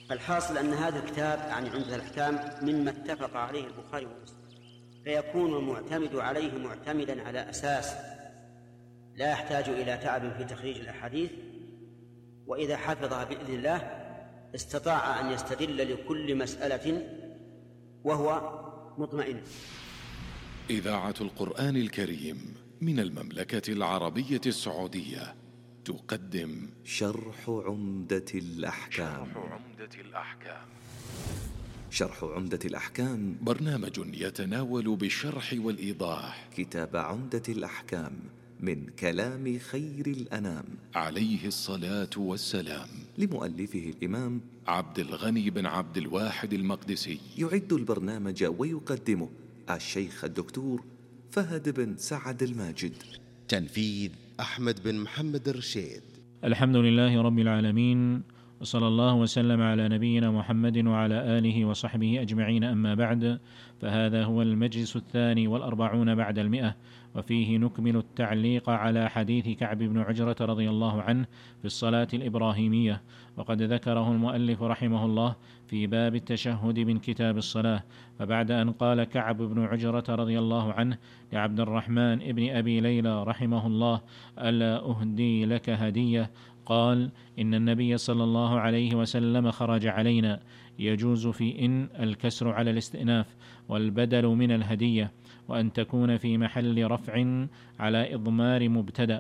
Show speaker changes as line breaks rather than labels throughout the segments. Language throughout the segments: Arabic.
الحاصل أن هذا الكتاب يعني عمدة الأحكام مما اتفق عليه البخاري ومسلم، فيكون المعتمد عليه معتمدا على أساس لا يحتاج إلى تعب في تخريج الأحاديث، وإذا حفظها بإذن الله استطاع أن يستدل لكل مسألة وهو مطمئن.
إذاعة القرآن الكريم من المملكة العربية السعودية تقدم
شرح عمدة الأحكام. شرح عمدة الأحكام
برنامج يتناول بالشرح والإيضاح
كتاب عمدة الأحكام من كلام خير الأنام
عليه الصلاة والسلام،
لمؤلفه الإمام
عبد الغني بن عبد الواحد المقدسي.
يعد البرنامج ويقدمه الشيخ الدكتور فهد بن سعد الماجد.
تنفيذ أحمد بن محمد الرشيد.
الحمد لله رب العالمين، وصلى الله وسلم على نبينا محمد وعلى آله وصحبه أجمعين، أما بعد، فهذا هو المجلس 42 بعد 100، وفيه نكمل التعليق على حديث كعب بن عجرة رضي الله عنه في الصلاة الإبراهيمية، وقد ذكره المؤلف رحمه الله في باب التشهد من كتاب الصلاة. فبعد أن قال كعب بن عجرة رضي الله عنه لعبد الرحمن ابن أبي ليلى رحمه الله: ألا أهدي لك هدية؟ قال: إن النبي صلى الله عليه وسلم خرج علينا. يجوز في إن الكسر على الاستئناف والبدل من الهدية، وأن تكون في محل رفع على إضمار مبتدأ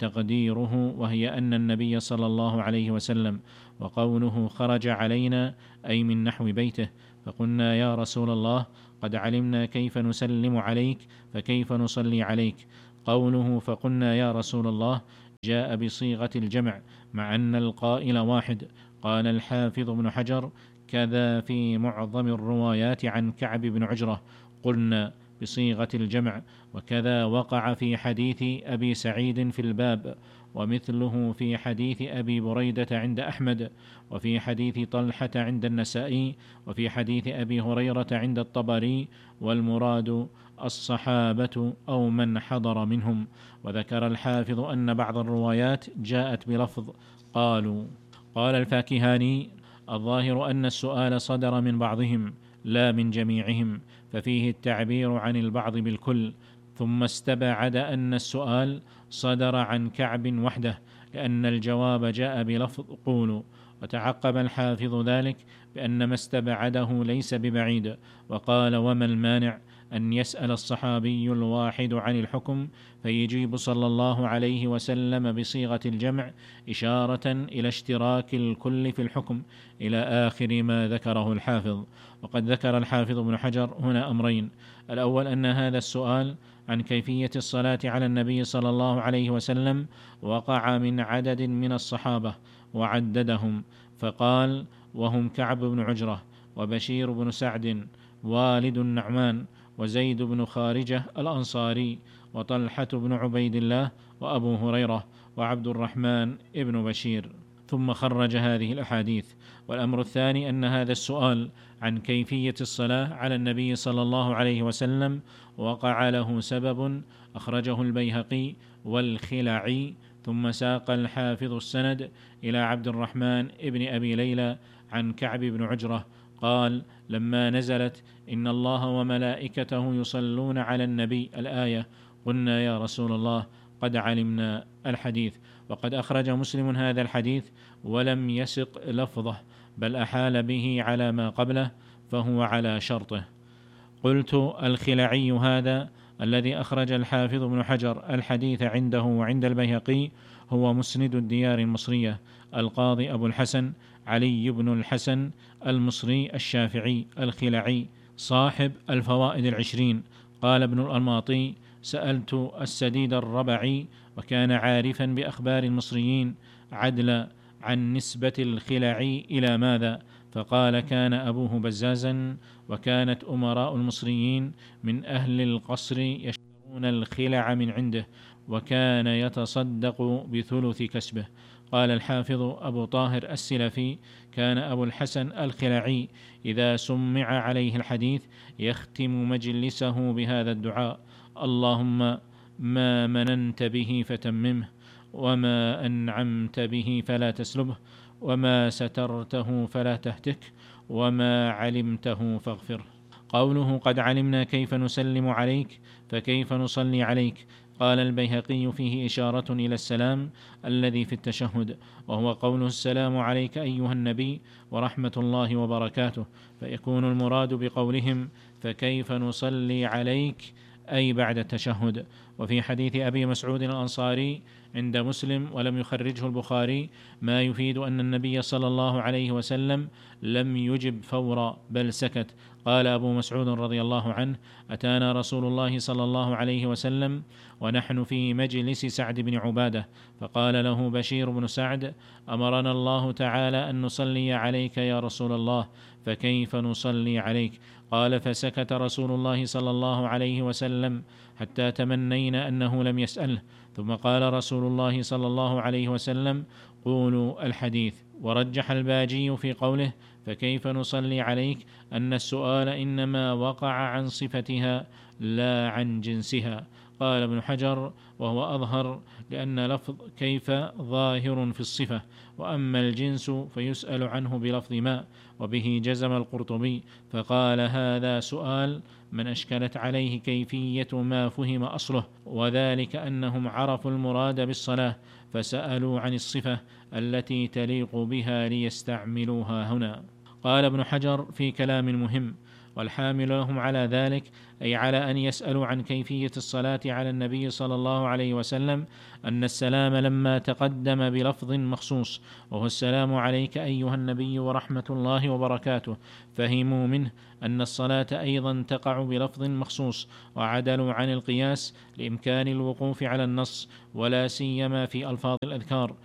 تقديره وهي أن النبي صلى الله عليه وسلم، وقوله خرج علينا أي من نحو بيته، فقلنا: يا رسول الله، قد علمنا كيف نسلم عليك، فكيف نصلي عليك؟ قوله فقلنا يا رسول الله جاء بصيغة الجمع مع أن القائل واحد. قال الحافظ ابن حجر: كذا في معظم الروايات عن كعب بن عجرة قلنا بصيغة الجمع، وكذا وقع في حديث أبي سعيد في الباب، ومثله في حديث أبي بريدة عند أحمد، وفي حديث طلحة عند النسائي، وفي حديث أبي هريرة عند الطبري، والمراد الصحابة أو من حضر منهم. وذكر الحافظ أن بعض الروايات جاءت بلفظ قالوا. قال الفاكهاني: الظاهر أن السؤال صدر من بعضهم لا من جميعهم، ففيه التعبير عن البعض بالكل، ثم استبعد أن السؤال صدر عن كعب وحده لأن الجواب جاء بلفظ قولوا. وتعقب الحافظ ذلك بأن ما استبعده ليس ببعيد، وقال: وما المانع أن يسأل الصحابي الواحد عن الحكم فيجيب صلى الله عليه وسلم بصيغة الجمع إشارة إلى اشتراك الكل في الحكم، إلى آخر ما ذكره الحافظ. وقد ذكر الحافظ ابن حجر هنا أمرين: الأول أن هذا السؤال عن كيفية الصلاة على النبي صلى الله عليه وسلم وقع من عدد من الصحابة وعددهم، فقال: وهم كعب بن عجرة، وبشير بن سعد والد النعمان، وزيد بن خارجة الأنصاري، وطلحة بن عبيد الله، وأبو هريرة، وعبد الرحمن ابن بشير، ثم خرج هذه الأحاديث. والأمر الثاني أن هذا السؤال عن كيفية الصلاة على النبي صلى الله عليه وسلم وقع له سبب أخرجه البيهقي والخلعي، ثم ساق الحافظ السند إلى عبد الرحمن ابن أبي ليلى عن كعب بن عجرة قال: لما نزلت إن الله وملائكته يصلون على النبي الآية قلنا يا رسول الله قد علمنا الحديث. وقد أخرج مسلم هذا الحديث ولم يسق لفظه، بل أحال به على ما قبله، فهو على شرطه. قلت: الخلعي هذا الذي أخرج الحافظ ابن حجر الحديث عنده وعند البيهقي هو مسند الديار المصرية القاضي أبو الحسن علي بن الحسن المصري الشافعي الخلعي صاحب الفوائد 20. قال ابن الألماطي: سألت السديد الربعي، وكان عارفا بأخبار المصريين عدل، عن نسبة الخلعي إلى ماذا؟ فقال: كان أبوه بزازا، وكانت أمراء المصريين من أهل القصر يشترون الخلع من عنده، وكان يتصدق بثلث كسبه. قال الحافظ أبو طاهر السلفي: كان أبو الحسن الخلعي إذا سمع عليه الحديث يختم مجلسه بهذا الدعاء: اللهم ما مننت به فتممه، وما أنعمت به فلا تسلبه، وما سترته فلا تهتك وما علمته فاغفر. قوله قد علمنا كيف نسلم عليك فكيف نصلي عليك. قال البيهقي فيه إشارة إلى السلام الذي في التشهد، وهو قوله السلام عليك أيها النبي ورحمة الله وبركاته، فيكون المراد بقولهم فكيف نصلي عليك أي بعد التشهد. وفي حديث أبي مسعود الأنصاري عند مسلم ولم يخرجه البخاري ما يفيد أن النبي صلى الله عليه وسلم لم يجب فورا بل سكت. قال أبو مسعود رضي الله عنه: أتانا رسول الله صلى الله عليه وسلم ونحن في مجلس سعد بن عبادة، فقال له بشير بن سعد: أمرنا الله تعالى أن نصلي عليك يا رسول الله، فكيف نصلي عليك؟ قال: فسكت رسول الله صلى الله عليه وسلم حتى تمنينا أنه لم يسأله، ثم قال رسول الله صلى الله عليه وسلم: قولوا الحديث. ورجح الباجي في قوله فكيف نصلي عليك أن السؤال إنما وقع عن صفتها لا عن جنسها. قال ابن حجر: وهو أظهر لأن لفظ كيف ظاهر في الصفة، وأما الجنس فيسأل عنه بلفظ ما، وبه جزم القرطبي فقال: هذا سؤال من أشكلت عليه كيفية ما فهم أصله، وذلك أنهم عرفوا المراد بالصلاة فسألوا عن الصفة التي تليق بها ليستعملوها هنا. قال ابن حجر في كلام مهم: والحامل لهم على ذلك أي على أن يسألوا عن كيفية الصلاة على النبي صلى الله عليه وسلم أن السلام لما تقدم بلفظ مخصوص وهو السلام عليك أيها النبي ورحمة الله وبركاته، فهموا منه أن الصلاة أيضا تقع بلفظ مخصوص، وعدلوا عن القياس لإمكان الوقوف على النص، ولا سيما في ألفاظ الأذكار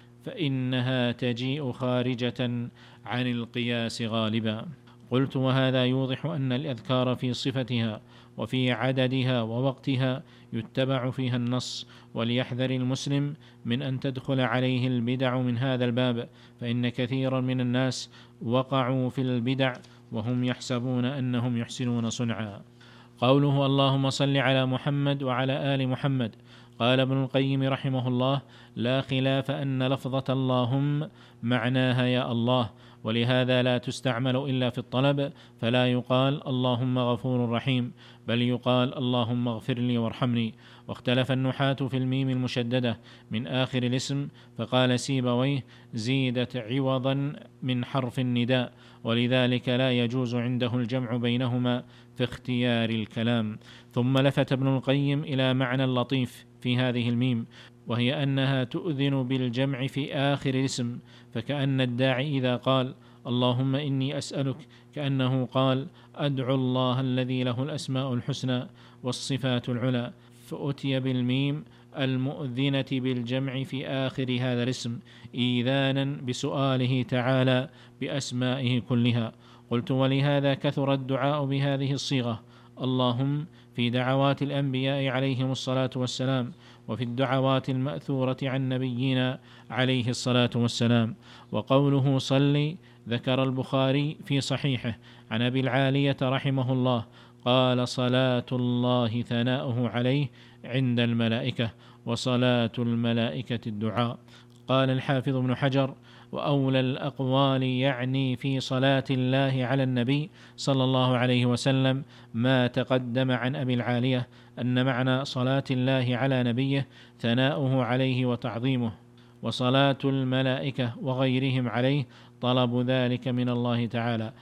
فإنها تجيء خارجة عن القياس غالبا. قلت: وهذا يوضح أن الأذكار في صفتها وفي عددها ووقتها يتبع فيها النص، وليحذر المسلم من أن تدخل عليه البدع من هذا الباب، فإن كثيرا من الناس وقعوا في البدع وهم يحسبون أنهم يحسنون صنعا. قوله اللهم صل على محمد وعلى آل محمد. قال ابن القيم رحمه الله: لا خلاف أن لفظة اللهم معناها يا الله، ولهذا لا تستعمل إلا في الطلب، فلا يقال اللهم غفور رحيم، بل يقال اللهم اغفر لي وارحمني. واختلف النحاة في الميم المشددة من آخر الاسم، فقال سيبويه: زيدت عوضا من حرف النداء، ولذلك لا يجوز عنده الجمع بينهما في اختيار الكلام. ثم لفت ابن القيم إلى معنى لطيف في هذه الميم، وهي أنها تؤذن بالجمع في آخر الاسم، فكأن الداعي إذا قال اللهم إني أسألك كأنه قال أدعو الله الذي له الأسماء الحسنى والصفات العلى، فأتي بالميم المؤذنة بالجمع في آخر هذا الاسم إيذانا بسؤاله تعالى بأسمائه كلها. قلت: ولهذا كثر الدعاء بهذه الصيغة اللهم في دعوات الأنبياء عليهم الصلاة والسلام، وفي الدعوات المأثورة عن نبينا عليه الصلاة والسلام. وقوله صلي ذكر البخاري في صحيحه عن أبي العالية رحمه الله قال: صلاة الله ثناؤه عليه عند الملائكة، وصلاة الملائكة الدعاء. قال الحافظ ابن حجر: وأولى الأقوال يعني في صلاة الله على النبي صلى الله عليه وسلم ما تقدم عن أبي العالية، أن معنى صلاة الله على نبيه ثناؤه عليه وتعظيمه، وصلاة الملائكة وغيرهم عليه طلب ذلك من الله تعالى،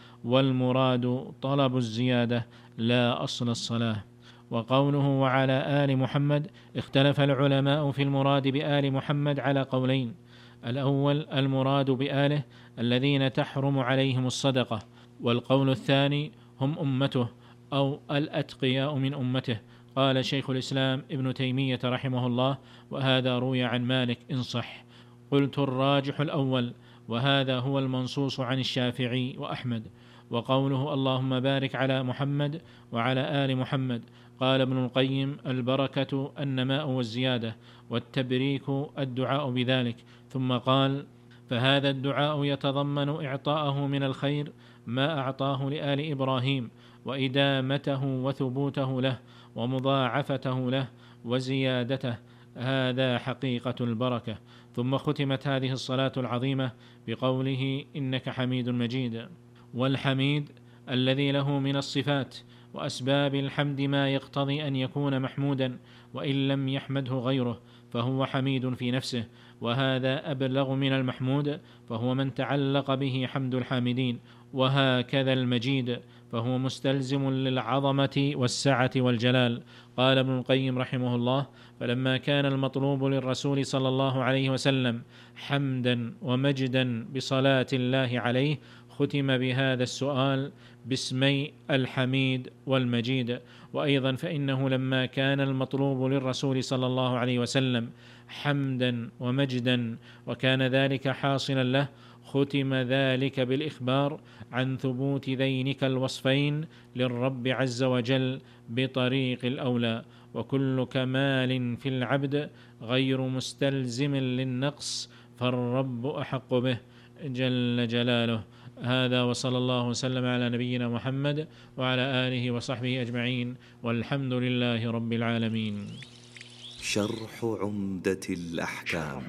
والمراد طلب الزيادة لا أصل الصلاة. وقوله وعلى آل محمد، اختلف العلماء في المراد بآل محمد على قولين: الأول المراد بآله الذين تحرم عليهم الصدقة، والقول الثاني هم أمته أو الأتقياء من أمته. قال شيخ الإسلام ابن تيمية رحمه الله: وهذا روي عن مالك إن صح. قلت: الراجح الأول، وهذا هو المنصوص عن الشافعي وأحمد. وقوله اللهم بارك على محمد وعلى آل محمد، قال ابن القيم: البركة النماء والزيادة، والتبريك الدعاء بذلك. ثم قال: فهذا الدعاء يتضمن إعطاءه من الخير ما أعطاه لآل إبراهيم، وإدامته وثبوته له، ومضاعفته له وزيادته، هذا حقيقة البركة. ثم ختمت هذه الصلاة العظيمة بقوله إنك حميد مجيد. والحميد الذي له من الصفات وأسباب الحمد ما يقتضي أن يكون محمودا، وإن لم يحمده غيره فهو حميد في نفسه، وهذا أبلغ من المحمود، فهو من تعلق به حمد الحامدين. وهكذا المجيد فهو مستلزم للعظمة والسعة والجلال. قال ابن القيم رحمه الله: فلما كان المطلوب للرسول صلى الله عليه وسلم حمدا ومجدا بصلاة الله عليه، ختم بهذا السؤال باسمي الحميد والمجيد. وأيضا فإنه لما كان المطلوب للرسول صلى الله عليه وسلم حمدا ومجدا وكان ذلك حاصلا له، ختم ذلك بالإخبار عن ثبوت ذينك الوصفين للرب عز وجل بطريق الأولى. وكل كمال في العبد غير مستلزم للنقص، فالرب أحق به جل جلاله. هذا وصلى الله وسلم على نبينا محمد وعلى آله وصحبه أجمعين، والحمد لله رب العالمين.
شرح عمدة الأحكام.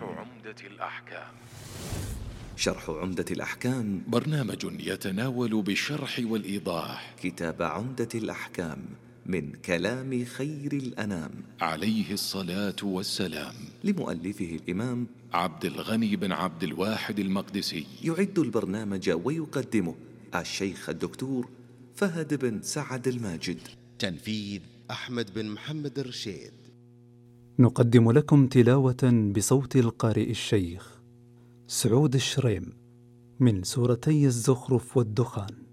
شرح عمدة الأحكام
برنامج يتناول بالشرح والإيضاح
كتاب عمدة الأحكام من كلام خير الأنام
عليه الصلاة والسلام،
لمؤلفه الإمام
عبد الغني بن عبد الواحد المقدسي.
يعد البرنامج ويقدمه الشيخ الدكتور فهد بن سعد الماجد.
تنفيذ أحمد بن محمد الرشيد.
نقدم لكم تلاوة بصوت القارئ الشيخ سعود الشريم من سورتي الزخرف والدخان.